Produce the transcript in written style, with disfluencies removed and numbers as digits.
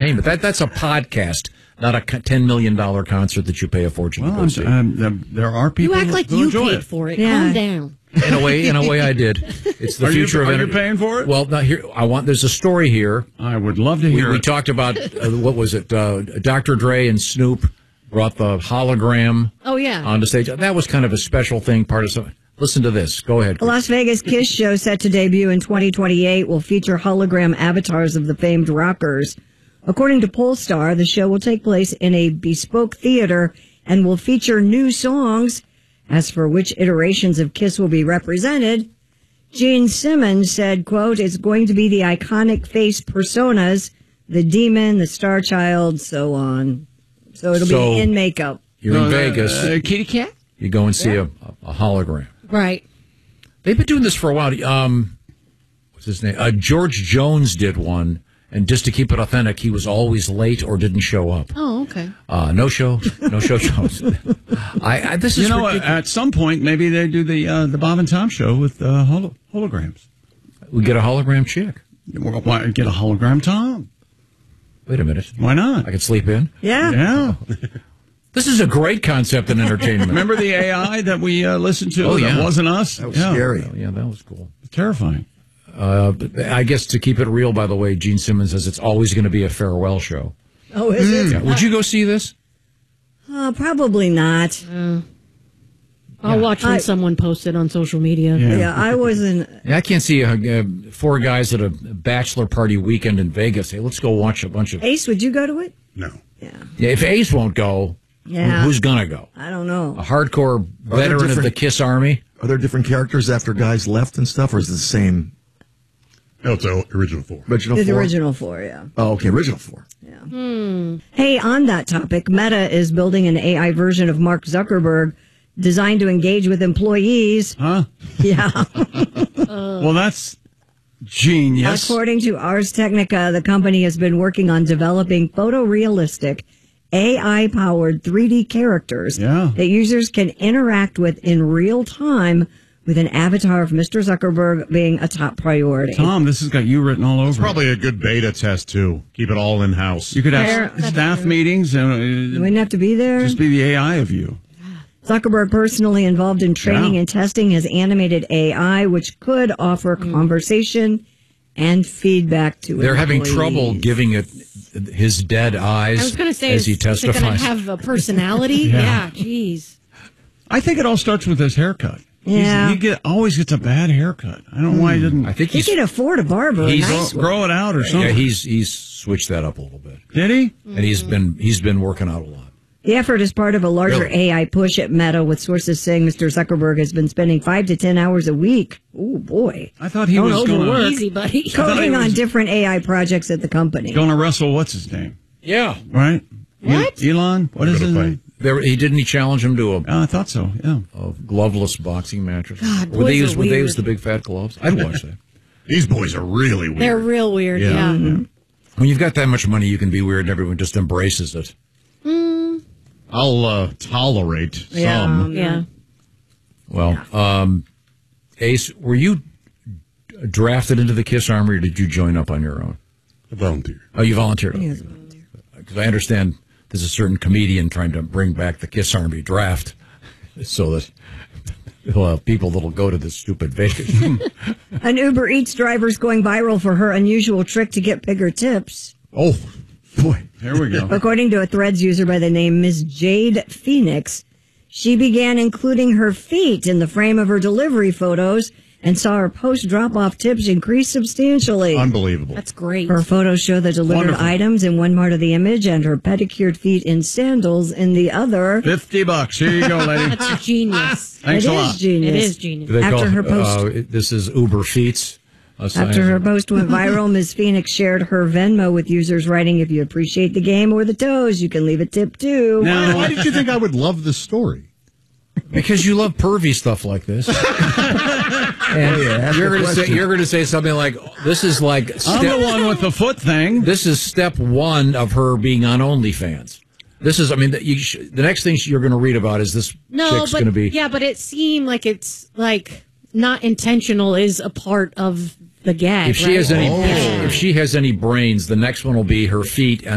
entertainment. That's a podcast, not a $10 million concert that you pay a fortune to go see. There are people You act like who you enjoy paid it. for it. Yeah. Calm down. In a way, I did. It's the future of Are you entertainment. paying for it? Well, now here there's a story here. I would love to hear We it. talked about what was it? Dr. Dre and Snoop brought the hologram Oh, yeah. onto stage. That was kind of a special thing, part of something. Listen to this. Go ahead. The Las Vegas Kiss show, set to debut in 2028, will feature hologram avatars of the famed rockers. According to Polestar, the show will take place in a bespoke theater and will feature new songs. As for which iterations of Kiss will be represented, Gene Simmons said, quote, "It's going to be the iconic face personas, the Demon, the Star Child, so on." So it'll be in makeup. You're in Vegas. Kitty cat? You go and see a hologram. Right. They've been doing this for a while. What's his name? George Jones did one, and just to keep it authentic, he was always late or didn't show up. Oh, okay. No show Jones. This is ridiculous. At some point, maybe they do the Bob and Tom show with holograms. We get a hologram chick. Why get a hologram Tom? Wait a minute. Why not? I could sleep in. Yeah. Yeah. This is a great concept in entertainment. Remember the AI that we listened to? Oh, yeah. That wasn't us? That was scary. Oh, yeah, that was cool. Terrifying. I guess to keep it real, by the way, Gene Simmons says it's always going to be a farewell show. Oh, is it? Yeah. Would you go see this? Probably not. I'll watch when someone posts it on social media. Yeah, I wasn't. Yeah, I can't see four guys at a bachelor party weekend in Vegas. Hey, let's go watch a bunch of... Ace, would you go to it? No. Yeah. Yeah, if Ace won't go, Yeah. who's going to go? I don't know. A hardcore veteran of the different- Kiss Army? Are there different characters after guys left and stuff, or is it the same No, it's the original four. original The four? original four, yeah. Oh, okay, original four. Hey, on that topic, Meta is building an AI version of Mark Zuckerberg designed to engage with employees. Huh? Yeah. Well, that's genius. According to Ars Technica, the company has been working on developing photorealistic AI-powered 3D characters that users can interact with in real time, with an avatar of Mr. Zuckerberg being a top priority. Tom, this has got you written all over. It's probably a good beta test, too. Keep it all in-house. You could have staff meetings You and wouldn't have to be there. just be the AI of you. Zuckerberg personally involved in training and testing his animated AI, which could offer conversation and feedback to They're having employees. trouble giving it his dead eyes I was going to say, as he is it going to testifies. have a personality? Yeah, jeez. I think it all starts with his haircut. Yeah. He always gets a bad haircut. I don't know why he didn't. I think He can afford a barber. A he's- nice one. grow it out or something. Yeah, he's switched that up a little bit. Did he? And he's been working out a lot. The effort is part of a larger Really? AI push at Meta, with sources saying Mr. Zuckerberg has been spending 5 to 10 hours a week. Oh, boy. I thought he Don't was going overwork. Easy, buddy. Coding on different AI projects at the company. to wrestle. What's his name? Yeah. Right? What? Elon? What is his name? He didn't challenge him to I thought so. Yeah. a gloveless boxing match. God, would they boys are use the weird. big fat gloves? I'd watch that. These boys are really weird. They're real weird, yeah. When you've got that much money, you can be weird, and everyone just embraces it. I'll tolerate some. Yeah. Well, Ace, were you drafted into the Kiss Army, or did you join up on your own? A volunteer. Oh, you volunteered. Because I understand there's a certain comedian trying to bring back the Kiss Army draft so that people that'll go to this stupid Vegas. An Uber Eats driver is going viral for her unusual trick to get bigger tips. Oh, boy. Here we go. According to a Threads user by the name Ms. Jade Phoenix, she began including her feet in the frame of her delivery photos and saw her post drop-off tips increase substantially. Unbelievable. That's great. Her photos show the delivered Wonderful. items in one part of the image and her pedicured feet in sandals in the other. $50. Here you go, lady. That's genius. Thanks It a is lot. genius. It is genius. They After call- her post- this is Uber Feets. After her post went viral, Ms. Phoenix shared her Venmo with users writing, "If you appreciate the game or the toes, you can leave a tip too." Now, Why did you think I would love this story? Because you love pervy stuff like this. And you're going to say something like, "This is like I'm the one with the foot thing. this is step one of her being on OnlyFans." This is, I mean, the next thing you're going to read about is this chick's going to be. Yeah, but it seemed like it's like not intentional is a part of the gag. If she right? has any, if she has any brains, the next one will be her feet